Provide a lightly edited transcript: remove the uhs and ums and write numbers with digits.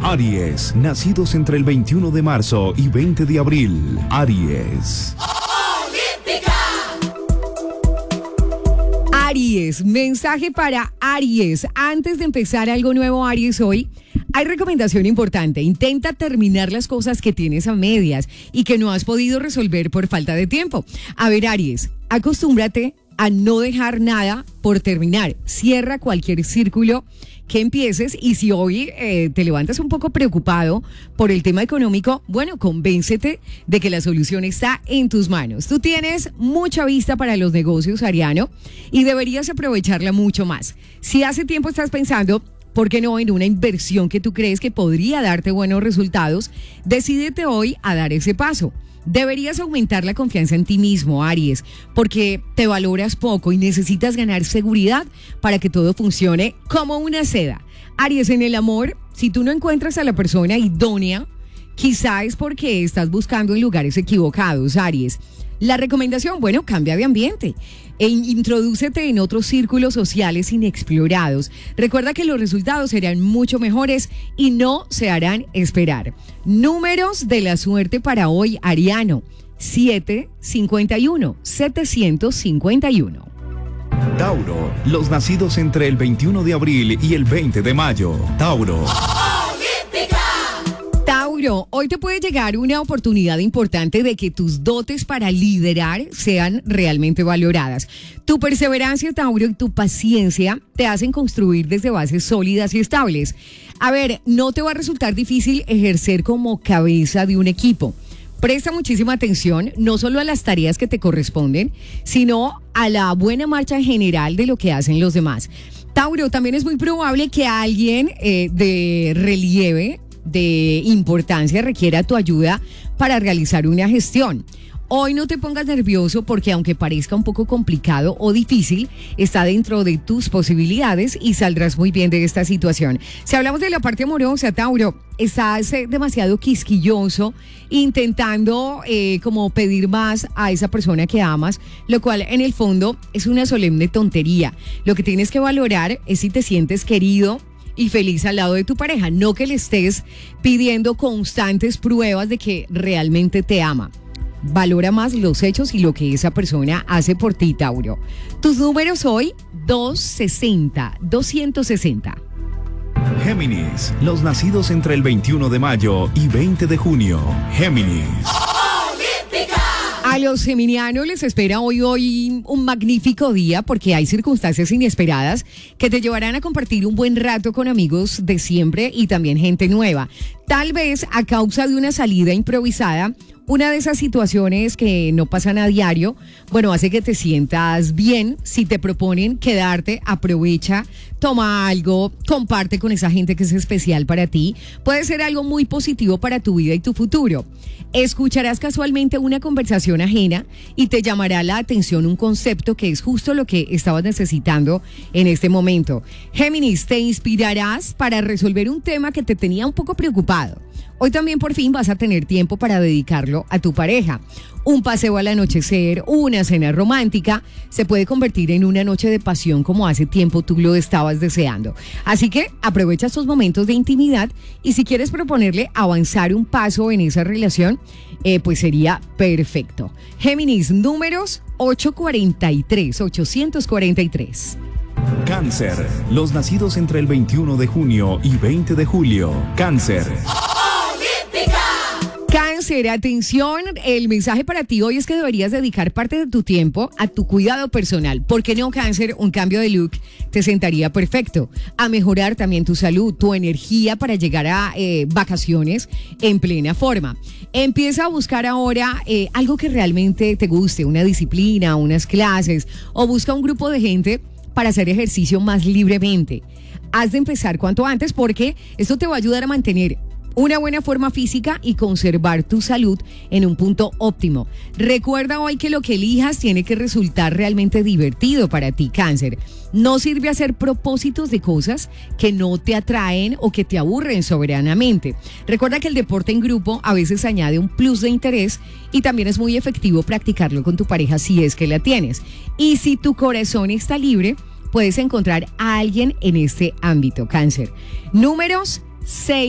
Aries, nacidos entre el 21 de marzo y 20 de abril. Aries. Aries, mensaje para Aries. Antes de empezar algo nuevo, Aries, hoy hay recomendación importante. Intenta terminar las cosas que tienes a medias y que no has podido resolver por falta de tiempo. A ver, Aries, acostúmbrate a no dejar nada por terminar. Cierra cualquier círculo que empieces, y si hoy te levantas un poco preocupado por el tema económico, bueno, convéncete de que la solución está en tus manos. Tú tienes mucha vista para los negocios, Ariano, y deberías aprovecharla mucho más. Si hace tiempo estás pensando, ¿por qué no en una inversión que tú crees que podría darte buenos resultados? Decídete hoy a dar ese paso. Deberías aumentar la confianza en ti mismo, Aries, porque te valoras poco y necesitas ganar seguridad para que todo funcione como una seda. Aries, en el amor, si tú no encuentras a la persona idónea, quizá es porque estás buscando en lugares equivocados, Aries. La recomendación, bueno, cambia de ambiente e introdúcete en otros círculos sociales inexplorados. Recuerda que los resultados serán mucho mejores y no se harán esperar. Números de la suerte para hoy, Ariano: 751, 751. Tauro, los nacidos entre el 21 de abril y el 20 de mayo. Tauro. Tauro, hoy te puede llegar una oportunidad importante de que tus dotes para liderar sean realmente valoradas. Tu perseverancia, Tauro, y tu paciencia te hacen construir desde bases sólidas y estables. A ver, no te va a resultar difícil ejercer como cabeza de un equipo. Presta muchísima atención, no solo a las tareas que te corresponden, sino a la buena marcha general de lo que hacen los demás. Tauro, también es muy probable que alguien de relieve, de importancia, requiera tu ayuda para realizar una gestión. Hoy no te pongas nervioso porque, aunque parezca un poco complicado o difícil, está dentro de tus posibilidades y saldrás muy bien de esta situación. Si hablamos de la parte amorosa, Tauro, estás demasiado quisquilloso, intentando como pedir más a esa persona que amas, lo cual en el fondo es una solemne tontería. Lo que tienes que valorar es si te sientes querido y feliz al lado de tu pareja, no que le estés pidiendo constantes pruebas de que realmente te ama. Valora más los hechos y lo que esa persona hace por ti, Tauro. Tus números hoy: 260, 260. Géminis, los nacidos entre el 21 de mayo y 20 de junio. Géminis. A los geminianos les espera hoy un magnífico día porque hay circunstancias inesperadas que te llevarán a compartir un buen rato con amigos de siempre y también gente nueva. Tal vez a causa de una salida improvisada, una de esas situaciones que no pasan a diario, bueno, hace que te sientas bien. Si te proponen quedarte, aprovecha, toma algo, comparte con esa gente que es especial para ti. Puede ser algo muy positivo para tu vida y tu futuro. Escucharás casualmente una conversación ajena y te llamará la atención un concepto que es justo lo que estabas necesitando en este momento. Géminis, te inspirarás para resolver un tema que te tenía un poco preocupado. Hoy también por fin vas a tener tiempo para dedicarlo a tu pareja. Un paseo al anochecer, una cena romántica, se puede convertir en una noche de pasión como hace tiempo tú lo estabas deseando. Así que aprovecha estos momentos de intimidad y si quieres proponerle avanzar un paso en esa relación, pues sería perfecto. Géminis, números 843, 843. Cáncer, los nacidos entre el 21 de junio y 20 de julio. Cáncer. Cáncer, atención, el mensaje para ti hoy es que deberías dedicar parte de tu tiempo a tu cuidado personal. ¿Por qué no, Cáncer? Un cambio de look te sentaría perfecto. A mejorar también tu salud, tu energía para llegar a vacaciones en plena forma. Empieza a buscar ahora algo que realmente te guste, una disciplina, unas clases, o busca un grupo de gente para hacer ejercicio más libremente. Has de empezar cuanto antes porque esto te va a ayudar a mantener una buena forma física y conservar tu salud en un punto óptimo. Recuerda hoy que lo que elijas tiene que resultar realmente divertido para ti, Cáncer. No sirve hacer propósitos de cosas que no te atraen o que te aburren soberanamente. Recuerda que el deporte en grupo a veces añade un plus de interés y también es muy efectivo practicarlo con tu pareja si es que la tienes. Y si tu corazón está libre, puedes encontrar a alguien en este ámbito, Cáncer. Números 6.